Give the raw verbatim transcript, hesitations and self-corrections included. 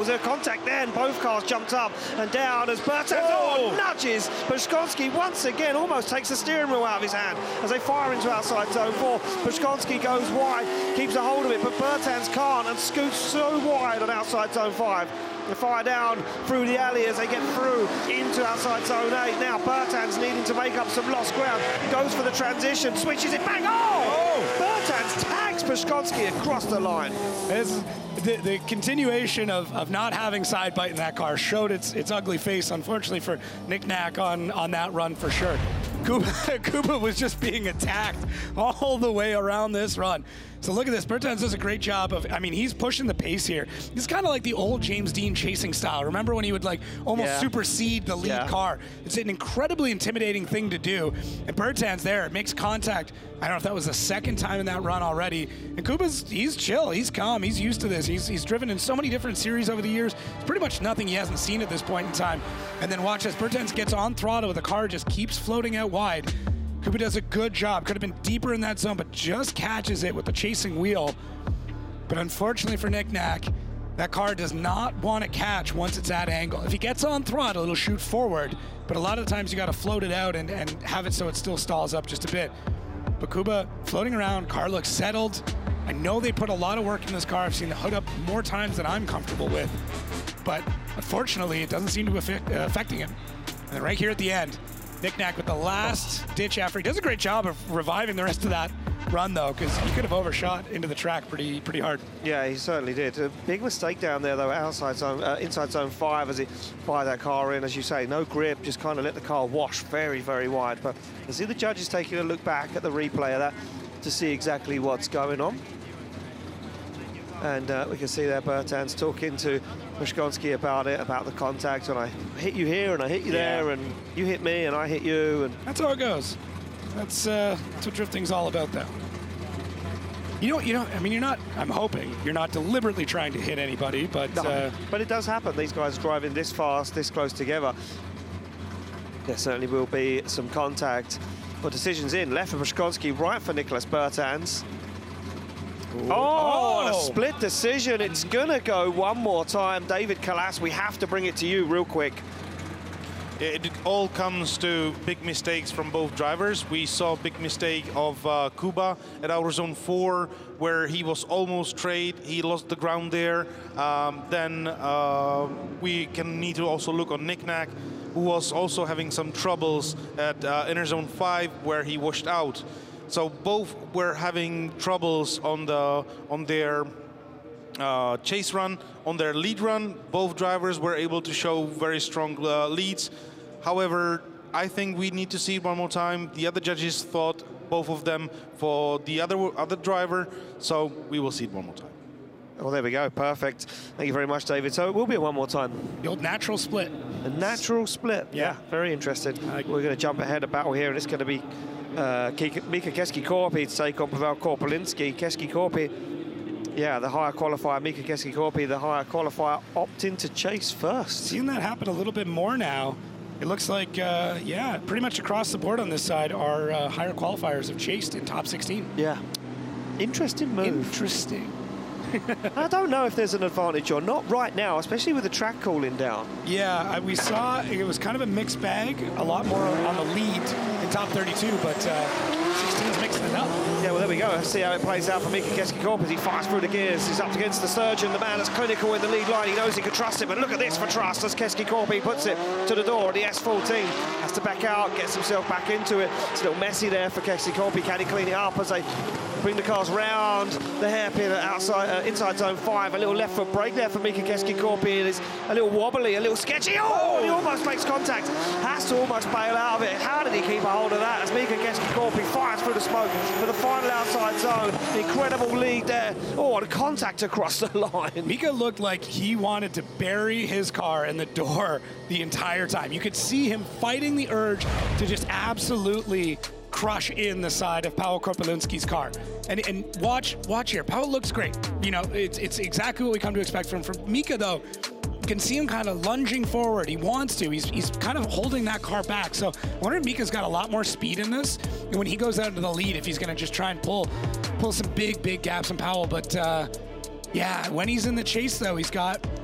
Was there contact then? Both cars jumped up and down as Bertans oh, nudges. Pushkowski once again almost takes the steering wheel out of his hand as they fire into outside zone four. Pushkowski goes wide, keeps a hold of it, but Bertans can't and scoots so wide on outside zone five. They fire down through the alley as they get through into outside zone eight. Now Bertans needing to make up some lost ground. Goes for the transition, switches it back. Oh! oh. Bertans tags Pushkowski across the line. This, the, the continuation of, of not having side bite in that car showed its its ugly face, unfortunately for Nick Nack on, on that run for sure. Kuba, Kuba was just being attacked all the way around this run. So look at this. Bertans does a great job of, I mean, he's pushing the pace here. It's kind of like the old James Dean chasing style. Remember when he would like almost yeah. supersede the lead yeah. car? It's an incredibly intimidating thing to do. And Bertans there makes contact. I don't know if that was the second time in that run already. And Kuba's, he's chill, he's calm, he's used to this. He's, he's driven in so many different series over the years. It's pretty much nothing he hasn't seen at this point in time. And then watch as Bertans gets on throttle, the car just keeps floating out wide. Kuba does a good job. Could have been deeper in that zone, but just catches it with the chasing wheel. But unfortunately for Nick Nack, that car does not want to catch once it's at angle. If he gets on throttle, it'll shoot forward, but a lot of the times you got to float it out and, and have it so it still stalls up just a bit. But Kuba floating around, car looks settled. I know they put a lot of work in this car. I've seen the hood up more times than I'm comfortable with, but unfortunately, it doesn't seem to be affect, uh, affecting him. And then right here at the end, Nick Nack with the last ditch effort. He does a great job of reviving the rest of that run though, because he could have overshot into the track pretty pretty hard. Yeah, he certainly did. A big mistake down there though, outside zone, uh, inside zone five as he fired that car in. As you say, no grip, just kind of let the car wash very, very wide. But I see the judges taking a look back at the replay of that to see exactly what's going on. And uh, we can see there Bertans talking to Pushkowski about it, about the contact, and I hit you here and I hit you yeah. there, and you hit me and I hit you. And that's how it goes. That's, uh, that's what drifting's all about, though. You know, you know. I mean, you're not. I'm hoping you're not deliberately trying to hit anybody, but no, uh, but it does happen. These guys driving this fast, this close together. There certainly will be some contact. But decisions in. Left for Pushkowski, right for Nicholas Bertans. Oh, oh, and a split decision. It's gonna go one more time. David Kalas, we have to bring it to you real quick. It all comes to big mistakes from both drivers. We saw a big mistake of uh, Kuba at outer zone four, where he was almost straight. He lost the ground there. Um, then uh, we can need to also look on Nick Nack, who was also having some troubles at uh, inner zone five, where he washed out. So both were having troubles on the on their uh, chase run, on their lead run. Both drivers were able to show very strong uh, leads. However, I think we need to see it one more time. The other judges thought both of them for the other other driver, so we will see it one more time. Well, there we go. Perfect. Thank you very much, David. So it will be one more time. The old natural split. A natural split. Yeah, yeah very interested. Like We're going to jump ahead of battle here, and it's going to be Uh, Mika Keski-Korpi to take on Pavel Korpelinski. Keski-Korpi, yeah, the higher qualifier. Mika Keski-Korpi, the higher qualifier, opting to chase first. Seeing that happen a little bit more now. It looks like, uh, yeah, pretty much across the board on this side, our uh, higher qualifiers have chased in top sixteen. Yeah. Interesting move. Interesting. I don't know if there's an advantage or not right now, especially with the track cooling down. Yeah, we saw it was kind of a mixed bag, a lot more on the lead in top thirty-two, but uh, sixteen's mixing it up. Yeah, well, there we go. Let's see how it plays out for Mika Keski-Korpi as he fires through the gears. He's up against the Sturgeon, the man that's clinical in the lead line. He knows he can trust it, but look at this for trust as Keski-Korpi puts it to the door. The S fourteen has to back out, gets himself back into it. It's a little messy there for Keski-Korpi. Can he clean it up as they bring the cars round the hairpin outside, uh, inside zone five. A little left foot brake there for Mika Keski-Korpi. It is a little wobbly, a little sketchy. Oh, he almost makes contact. Has to almost bail out of it. How did he keep a hold of that as Mika Keski-Korpi fires through the smoke for the final outside zone? Incredible lead there. Oh, and contact across the line. Mika looked like he wanted to bury his car in the door the entire time. You could see him fighting the urge to just absolutely crush in the side of Pavel Korpelinski's car. And, and watch watch here. Pavel looks great. You know, it's, it's exactly what we come to expect from, from Mika, though. You can see him kind of lunging forward. He wants to. He's, he's kind of holding that car back. So I wonder if Mika's got a lot more speed in this. And when he goes out into the lead, if he's going to just try and pull pull some big, big gaps in Pavel. But, uh, yeah, when he's in the chase, though, he's got